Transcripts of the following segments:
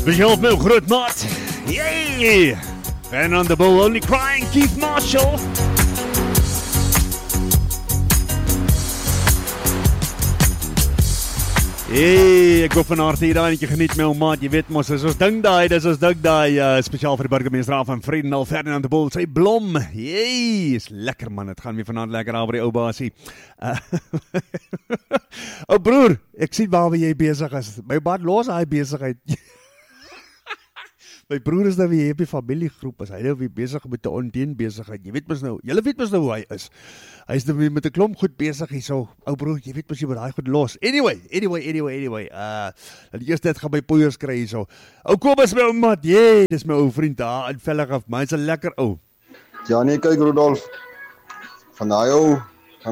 Speciaal vir my groot maat. Yay! And on the ball, only crying, Keith Marshall. Hey, ek hoop van harte hier daai netjie geniet my ou maat. Jy weet mos, dis ons ding daai, spesiaal vir die burgemeester van Vredenal, Ferdinand de Bol, sy blom. Hey, is lekker man, dit gaan weer vanaand lekker daar by die ou basie. Ou broer, ek sien waar jy besig is. My bad los hy besigheid. My broer is nou weer hier op die familiegroep, as hy nou weer besig met 'n ondeen besigheid. Jy weet mos nou, julle weet mos nou hoe hy is. Hy is nou weer met 'n klomp goed besig hier so. Ou broer, jy weet mos jy moet daai goed los. Anyway. Die eerste dit gaan my poeiers kry hier so. Ou Kobus my ou maat, dis my ou vriend daar in Velleraf. Maar hy's 'n lekker ou. Ja nee, kyk Rudolf. Van daai oom,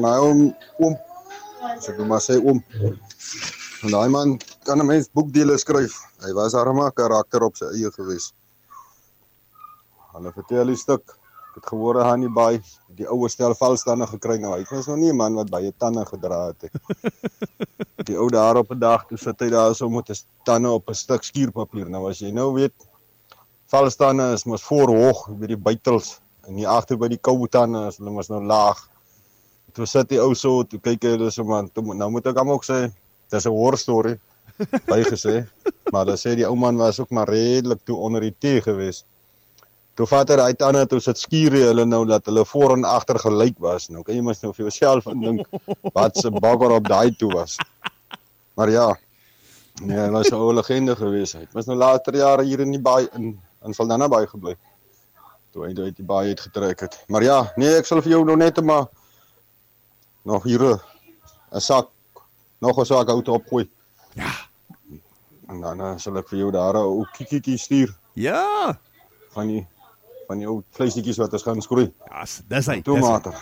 as ek maar sê oom. En daai man kan 'n mens boekdele skryf. Hy was arme karakter op sy eie gewees. Hulle vertel die stuk. Ek het gehoor aan die baai, die ouer stel valstande gekry nou. Hy was nog nie 'n man wat baie tande gedra het. Die ou daar op 'n dag, toe sit hy daar so met 'n tande op 'n stuk skuurpapier. Nou as jy nou weet, valstande is mos voorhoog by die buitels en nie agter by die koue tande is hulle mos nou laag. Toe sit die ou so, toe kyk hy dus man, nou moet ek hom ook sê, dis 'n horror story, bygesê, maar dan sê die ou man was ook maar redelik toe onder die tee gewees. Toe vat hy daai tande, toe sit skuur hulle nou, dat hulle voor en agter gelyk was. Nou kan jy mos nou vir jouself indink, wat se bagger op daai toe was. Maar ja, nee, hy was 'n ou legende gewees. Hy het mos nou later jare hier in die baai, in Saldanha baai gebly, toe hy uit die baai het getrek het. Maar ja, nee, ek sal vir jou nou net maar, nog hier, 'n sak, nog 'n sak hout opgooi. Ja. En dan sal ek vir jou daar 'n ou kiekie stuur. Ja. Van die ou vleisjies wat ons gaan skroei. Ja, dis hy. Tomater.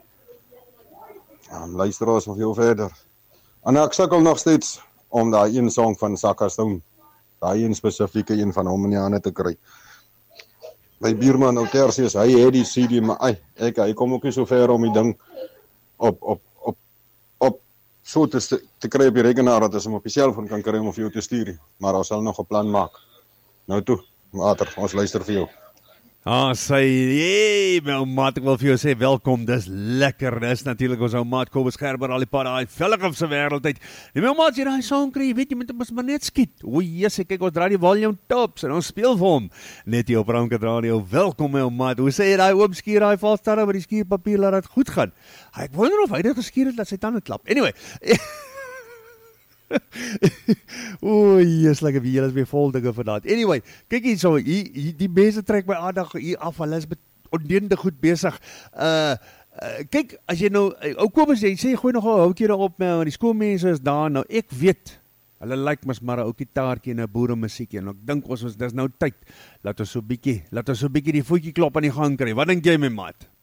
Ja, luister ons nog veel verder. En ek sukkel nog steeds om daai een song van Sakka Stone, daai een spesifieke een van hom in die hande te kry. My buurman ou Tersius, hy het die CD, maar hy kom ook nie so ver om die ding op so te kry op die rekenaar, dat ons hom op die selfoon kan kry om vir jou te stuur. Maar ons sal nog 'n plan maak. Nou toe, mater, ons luister vir jou. Sê, my ou maat, ek wil vir jou sê, welkom, dis lekker, dis natuurlik ons ou maat Kobus Gerber, al die pad daai Velleraf se wêreld uit. En my ou maat, as jy daai song kry, jy weet, jy moet hom maar net skiet. O, Jesus, kyk, ons draai die volume tops, en ons speel vir hom, net hier op Ranket Radio. Welkom, my ou maat, hoe sê jy daai oom skuur, daai valstande met die skuurpapier, laat dit goed gaan. Ek wonder of hy dit geskuur het, dat sy tande klap. Anyway, oei, is lekker wie, jy is weer vol dinge vandaag. Anyway, kyk hier so, die mense trek my aandag hier af, hulle is met ondeende goed bezig. Kyk, as jy nou, ou Kobus, jy sê, gooi nogal 'n houtjie daarop, maar die skoolmense is daar, nou ek weet, hulle like mos maar 'n ou gitaartjie en 'n boeremusiekie, en ek dink ons dis nou tyd, laat ons so bietjie die voetjie klop aan die gang kry. Wat dink jy, my maat?